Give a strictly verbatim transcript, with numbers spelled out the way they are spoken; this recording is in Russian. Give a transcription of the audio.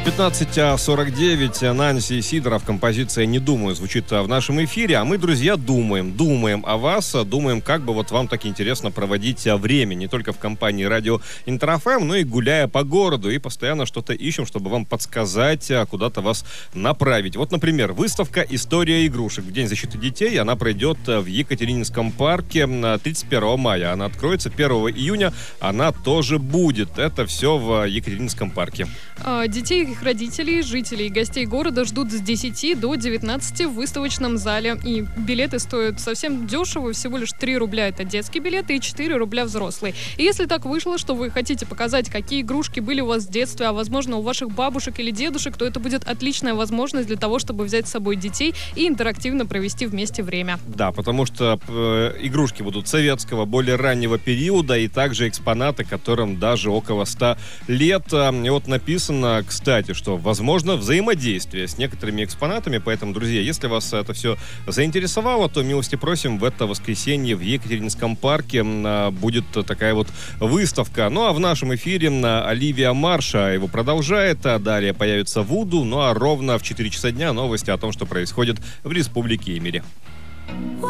пятнадцать сорок девять. Нанси Сидоров. Композиция «Не думаю» звучит в нашем эфире. А мы, друзья, думаем. Думаем о вас. Думаем, как бы вот вам так интересно проводить время. Не только в компании радио Интер-ФМ, но и гуляя по городу. И постоянно что-то ищем, чтобы вам подсказать, куда-то вас направить. Вот, например, выставка «История игрушек». В День защиты детей она пройдет в Екатерининском парке тридцать первого мая. Она откроется первого июня. Она тоже будет. Это все в Екатерининском парке. Детей, их родителей, жителей и гостей города ждут с десяти до девятнадцати в выставочном зале. И билеты стоят совсем дешево, всего лишь три рубля это детские билеты и четыре рубля взрослые. И если так вышло, что вы хотите показать, какие игрушки были у вас в детстве, а возможно у ваших бабушек или дедушек, то это будет отличная возможность для того, чтобы взять с собой детей и интерактивно провести вместе время. Да, потому что э, игрушки будут советского, более раннего периода, и также экспонаты, которым даже около ста лет. И вот написано, кстати, что возможно взаимодействие с некоторыми экспонатами, поэтому, друзья, если вас это все заинтересовало, то милости просим, в это воскресенье в Екатерининском парке будет такая вот выставка. Ну а в нашем эфире Оливия Марша его продолжает, а далее появится Вуду, ну а ровно в четыре часа дня новости о том, что происходит в Республике и мире.